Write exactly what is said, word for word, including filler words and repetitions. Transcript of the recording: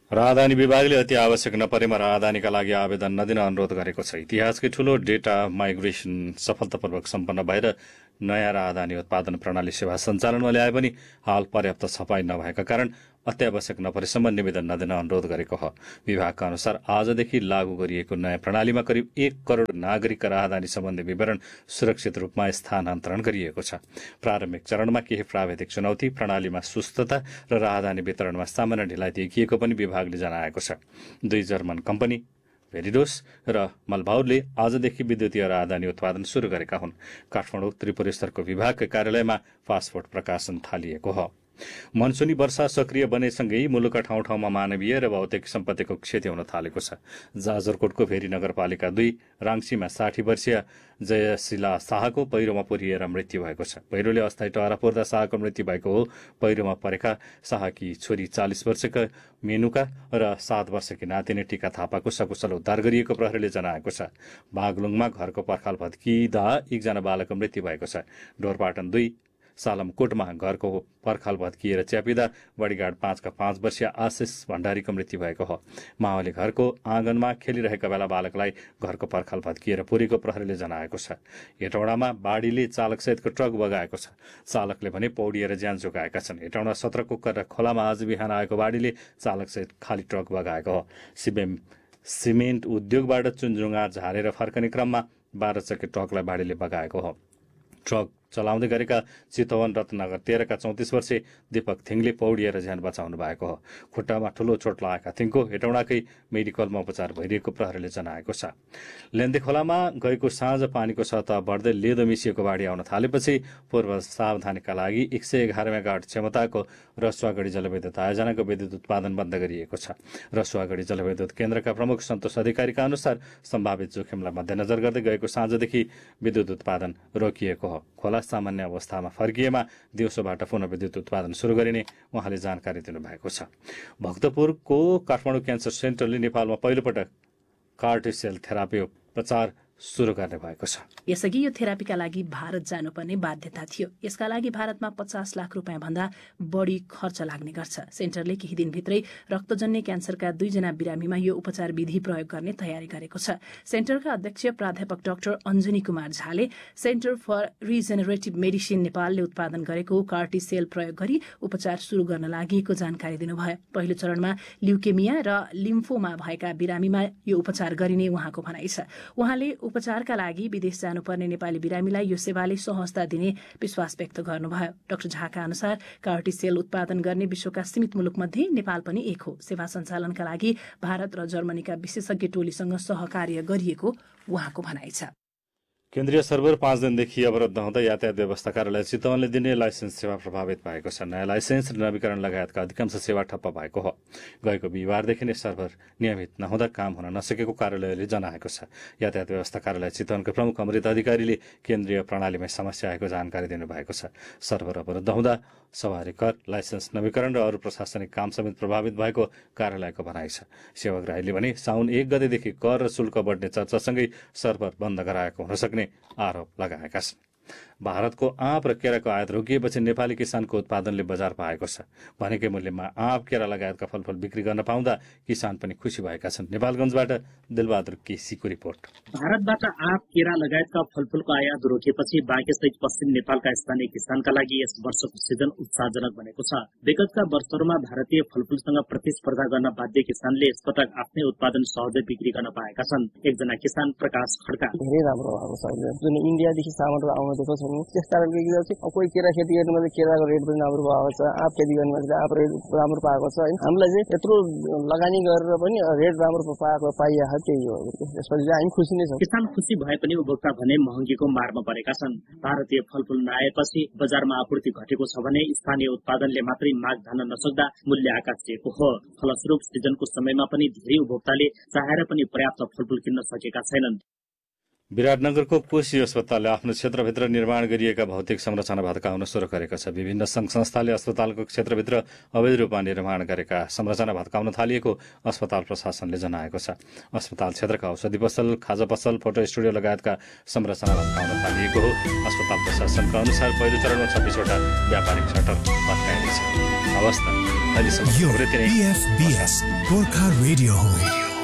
राहदानी विभागले अति आवश्यक नपरेमा राहदानीका लागि आवेदन नदिन अनुरोध गरेको छ। इतिहासकै ठूलो डेटा माइग्रेसन सफलतापूर्वक सम्पन्न भएर नयाँ राहदानी उत्पादन प्रणाली सेवा सञ्चालनमा ल्याए पनि हाल पर्याप्त छपाई नभएका कारण अत्यावश्यक नपरेसम्म निवेदन नदिन अनुरोध गरेको हो। विभागका अनुसार आजदेखि लागू गरिएको नयाँ प्रणालीमा करिब एक करोड़ नागरिकका राहदानी सम्बन्धी विवरण सुरक्षित रूपमा स्थानान्तरण गरिएको छ। प्रारम्भिक चरणमा केही प्राविधिक चुनौती, प्रणालीमा सुस्तता र राहदानी वितरणमा सामान्य ढिलाइ देखिएको पनि विभागले जनाएको छ। दुई जर्मन कम्पनी भेरिडोस र मलभाउले आजदेखि विद्युतीय राहदानी उत्पादन शुरू गरेका हुन्। काठमाडौँ त्रिपुरा स्तरको विभागका कार्यालयमा पासपोर्ट प्रकाशन थालिएको हो। मनसुनी वर्षा सक्रिय बनेसँगै मुलुकका ठाउँ ठाउँमा मानवीय र भौतिक सम्पत्तिको क्षति हुन थालेको छ। जाजरकोटको भेरी नगरपालिका दुई राङ्सीमा साठी वर्षीय जयशिला शाहको पहिरोमा पुरिएर मृत्यु भएको छ। पहिरोले अस्थायी टहरा पर्दा शाहको मृत्यु भएको हो। पहिरोमा परेका शाहकी छोरी चालिस वर्षका मेनुका र सात वर्षकी नातिनी टीका थापाको सकुशल उद्धार गरिएको प्रहरीले जनाएको छ। बागलुङमा घरको पर्खाल भत्किँदा एकजना बालकको मृत्यु भएको छ। ढोरपाटन दुई सालमकोटमा घरको पर्खाल भत्किएर च्यापिँदा बडीगार्ड पाँचका पाँच वर्षीय आशिष भण्डारीको मृत्यु भएको हो। माओले घरको आँगनमा खेलिरहेका बेला बालकलाई घरको पर्खाल भत्किएर पुरेको प्रहरीले जनाएको छ। हेटौडामा बाढीले चालकसहितको ट्रक बगाएको छ। चालकले भने पौडिएर ज्यान जोगाएका छन्। हेटौडा सत्रको खोलामा आज बिहान आएको बाढीले चालकसहित खाली ट्रक बगाएको हो। सिमेन्ट सिमेन्ट उद्योगबाट चुनजुङ्गा झारेर फर्कने क्रममा बाह्र चक्के ट्रकलाई बाढीले बगाएको हो। ट्रक चलाउँदै गरेका चितवन रत्नगर तेह्रका चौतिस वर्षे दीपक थिङले पौडिएर ज्यान बचाउनु भएको हो। खुट्टामा ठूलो चोट लागेका थिङको हेटौडाकै मेडिकलमा उपचार भइरहेको प्रहरीले जनाएको छ। लेन्डे खोलामा गएको साँझ पानीको सतह बढ्दै लेदो मिसिएको बाढी आउन थालेपछि पूर्व सावधानीका लागि एक सय एघार मेगावाट क्षमताको रसुवागढी जलविद्युत आयोजनाको विद्युत उत्पादन बन्द गरिएको छ। रसुवागढी जलविद्युत केन्द्रका प्रमुख सन्तोष अधिकारीका अनुसार सम्भावित जोखिमलाई मध्यनजर गर्दै गएको साँझदेखि विद्युत उत्पादन रोकिएको हो। खोला सामान्य अवस्थामा फर्किएमा दिउँसोबाट पुनः विद्युत उत्पादन शुरू गरिने उहाँले जानकारी दिनुभएको छ। भक्तपुरको काठमाडौँ क्यान्सर सेन्टरले नेपालमा पहिलोपटक कार्टी सेल थेरापी उपचार सुरु गर्ने भएको छ। यसअघि यो थेरापीका लागि भारत जानुपर्ने बाध्यता थियो। यसका लागि भारतमा पचास लाख रुपियाँ भन्दा बढी खर्च लाग्ने गर्छ। सेन्टरले केही दिनभित्रै रक्तजन्य क्यान्सरका दुईजना बिरामीमा यो उपचार विधि प्रयोग गर्ने तयारी गरेको छ। सेन्टरका अध्यक्ष प्राध्यापक डाक्टर अञ्जनी कुमार झाले सेन्टर फर रिजेनेरेटिभ मेडिसिन नेपालले उत्पादन गरेको कार्टी सेल प्रयोग गरी उपचार शुरू गर्न लागि जानकारी दिनुभयो। पहिलो चरणमा ल्युकेमिया र लिम्फोमा भएका बिरामीमा यो उपचार गरिने उहाँको भनाइ छ। उहाँले उपचारका लागि विदेश जानुपर्ने नेपाली बिरामीलाई यो सेवाले सहजता दिने विश्वास व्यक्त गर्नुभयो। डाक्टर झाका अनुसार कार्टी सेल उत्पादन गर्ने विश्वका सीमित मुलुकमध्ये नेपाल पनि एक हो। सेवा सञ्चालनका लागि भारत र जर्मनीका विशेषज्ञ टोलीसँग सहकार्य गरिएको उहाँको भनाइ छ। केन्द्रीय सर्भर पाँच दिनदेखि अवरुद्ध हुँदा यातायात व्यवस्था कार्यालय चितवनले दिने लाइसेन्स सेवा प्रभावित भएको छ। नयाँ लाइसेन्स र नवीकरण लगायतका अधिकांश सेवा ठप्प भएको हो। गएको बिहिबारदेखि नै सर्भर नियमित नहुँदा काम हुन नसकेको कार्यालयले जनाएको छ। यातायात व्यवस्था कार्यालय चितवनका प्रमुख अमृत अधिकारीले केन्द्रीय प्रणालीमा समस्या आएको जानकारी दिनुभएको छ। सर्भर अवरुद्ध हुँदा सवारी कर, लाइसेन्स नवीकरण र अरू प्रशासनिक काम समेत प्रभावित भएको कार्यालयको भनाइ छ। सेवाग्राहीले भने साउन एक गतेदेखि कर र शुल्क बढ्ने चर्चासँगै सर्भर बन्द गराएको हुन सक्ने आरोप लगाएका छन्। भारतको आँप र केराको आयात रोकिएपछि नेपाली किसानको उत्पादनले बजार पाएको छ। भनेकै मूल्यमा आँप, केरा लगायतका फलफूल बिक्री गर्न पाउँदा किसान पनि खुसी भएका छन्। नेपालगञ्जबाट दिलबहादुर केसीको रिपोर्ट। भारतबाट आँप, केरा लगायतका फलफूलको आयात रोकिएपछि बाँकेसहित पश्चिम नेपालका स्थानीय किसानका लागि यस वर्षको सिजन उत्साहजनक बनेको छ। विगतका वर्षहरूमा भारतीय फलफूलसँग प्रतिस्पर्धा गर्न बाध्य किसानले यसपटक आफ्नै उत्पादन सहजै बिक्री गर्न पाएका छन्। एकजना किसान प्रकाश खड्का, धेरै राम्रो भएको छ। जुन इन्डियादेखि सामानहरू आउन दिएको छैन, त्यस कारणले चाहिँ कोही केरा खेती गर्नुमा चाहिँ केराको रेट पनि राम्रो भएको छ, आँप खेती गर्नुमा चाहिँ आँप रेट राम्रो पाएको छ। हामीलाई चाहिँ यत्रो लगानी गरेर पनि रेट राम्रो पाएको पाइएको त्यही हो। यसपछि चाहिँ हामी खुसी नै छौँ। किसान खुसी भए पनि उपभोक्ता भने महँगीको मारमा परेका छन्। भारतीय फलफूल नआएपछि बजारमा आपूर्ति घटेको छ भने स्थानीय उत्पादनले मात्रै माग धान्न नसक्दा मूल्य आकाशिएको हो। फलस्वरूप सिजनको समयमा पनि धेरै उपभोक्ताले चाहेर पनि पर्याप्त फलफूल किन्न सकेका छैनन्। विराटनगरको कोशी अस्पतालले आफ्नो क्षेत्रभित्र निर्माण गरिएका भौतिक संरचना भत्काउन सुरु गरेको छ। विभिन्न संघ संस्थाले अस्पतालको क्षेत्रभित्र अवैध रूपमा निर्माण गरेका संरचना भत्काउन थालिएको अस्पताल प्रशासनले जनाएको छ। अस्पताल क्षेत्रका औषधि पसल, खाजा पसल, फोटो स्टुडियो लगायतका संरचना भत्काउन थालिएको हो। अस्पताल प्रशासनका अनुसार पहिलो चरणमा छब्बीसवटा व्यापारिक सटर भत्काइनेछ। अवस्था अहिलेसम्म यो B F B S Gorkha radio हो।